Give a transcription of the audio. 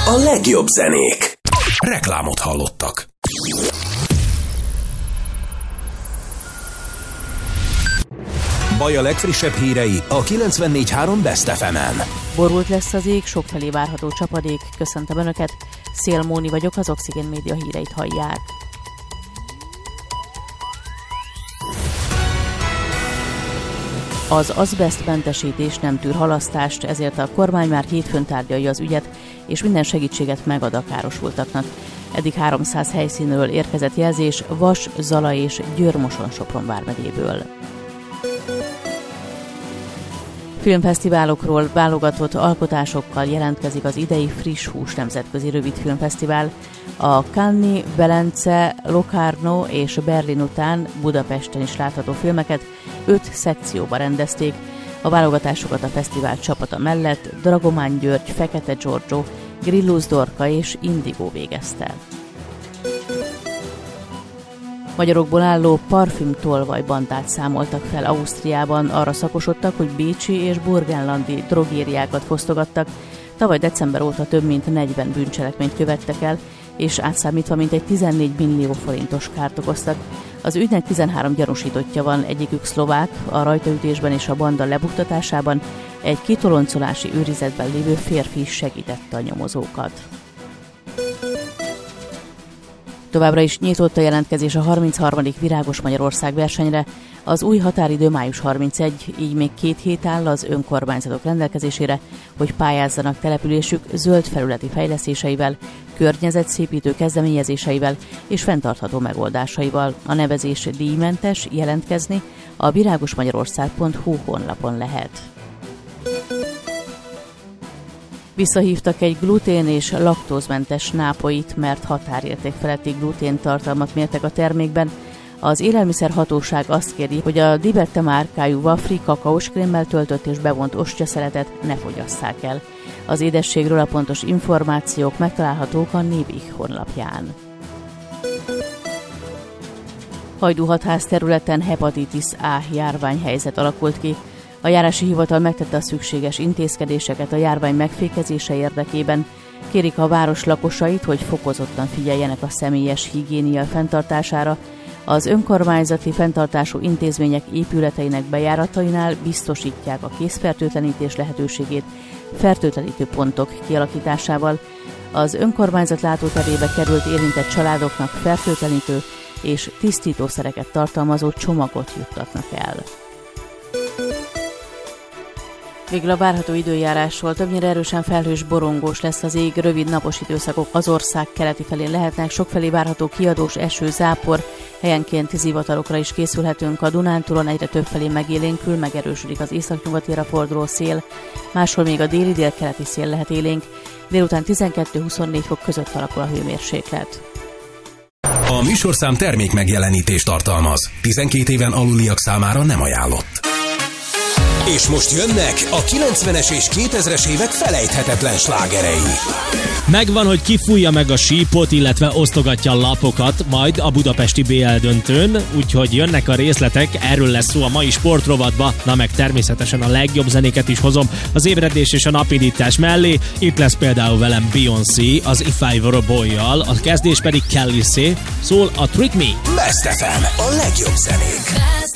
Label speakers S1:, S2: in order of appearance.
S1: A legjobb zenék. Reklámot hallottak. Baj a legfrissebb hírei a 94.3 Best FM-en.
S2: Borult lesz az ég, sokfelé várható csapadék. Köszöntöm Önöket, Szél Móni vagyok, az Oxigén Média híreit hallják. Az azbesztmentesítés nem tűr halasztást, ezért a kormány már hétfőn tárgyalja az ügyet, és minden segítséget megad a károsultaknak. Eddig 300 helyszínről érkezett jelzés Vas, Zala és Győr-Moson-Sopron vármegyéből. Filmfesztiválokról válogatott alkotásokkal jelentkezik az idei Friss Hús nemzetközi rövidfilmfesztivál. A Cannes, Velence, Locarno és Berlin után Budapesten is látható filmeket 5 szekcióba rendezték. A válogatásokat a fesztivál csapata mellett Dragomán György, Fekete Giorgio, Grillus Dorka és Indigo végezte. Magyarokból álló parfümtolvaj bandát számoltak fel Ausztriában, arra szakosodtak, hogy bécsi és burgenlandi drogériákat fosztogattak. Tavaly december óta több mint 40 bűncselekményt követtek el, és átszámítva mintegy 14 millió forintos kárt okoztak. Az ügynek 13 gyanúsítottja van, egyikük szlovák, a rajtaütésben és a banda lebuktatásában egy kitoloncolási őrizetben lévő férfi is segítette a nyomozókat. Továbbra is nyitott a jelentkezés a 33. Virágos Magyarország versenyre. Az új határidő május 31, így még 2 hét áll az önkormányzatok rendelkezésére, hogy pályázzanak településük zöld felületi fejlesztéseivel, környezetszépítő kezdeményezéseivel és fenntartható megoldásaival. A nevezés díjmentes, jelentkezni a viragosmagyarország.hu honlapon lehet. Visszahívtak egy glutén- és laktózmentes nápoit, mert határérték feletti gluténtartalmat mértek a termékben. Az élelmiszerhatóság azt kéri, hogy a Dibette márkájú wafri kakaóskrémmel töltött és bevont ostyaszeletet ne fogyasszák el. Az édességről a pontos információk megtalálhatók a Nébih honlapján. Hajdúhatház területen hepatitis A járványhelyzet alakult ki. A járási hivatal megtette a szükséges intézkedéseket a járvány megfékezése érdekében. Kérik a város lakosait, hogy fokozottan figyeljenek a személyes higiénia fenntartására. Az önkormányzati fenntartású intézmények épületeinek bejáratainál biztosítják a kézfertőtlenítés lehetőségét fertőtlenítő pontok kialakításával. Az önkormányzat látóterébe került érintett családoknak fertőtlenítő és tisztítószereket tartalmazó csomagot juttatnak el. Végül a várható időjárásról: többnyire erősen felhős, borongós lesz az ég, rövid napos időszakok az ország keleti felén lehetnek, sokfelé várható kiadós eső, zápor, helyenként zivatarokra is készülhetünk. A Dunántúlon egyre többfelé megélénkül, megerősödik az északnyugatira forduló szél, máshol még a déli délkeleti szél lehet élénk, délután 12-24 fok között alakul a hőmérséklet.
S1: A műsorszám termék megjelenítést tartalmaz. 12 éven aluliak számára nem ajánlott. És most jönnek a 90-es és 2000-es évek felejthetetlen slágerei.
S3: Megvan, hogy kifújja meg a sípot, illetve osztogatja a lapokat, majd a budapesti BL döntőn, úgyhogy jönnek a részletek, erről lesz szó a mai sportrovatba, na meg természetesen a legjobb zenéket is hozom az ébredés és a napidítás mellé. Itt lesz például velem Beyoncé, az If I Were a Boy-jal, a kezdés pedig Kelly C. Szól a Trick Me.
S1: Best FM, a legjobb zenék.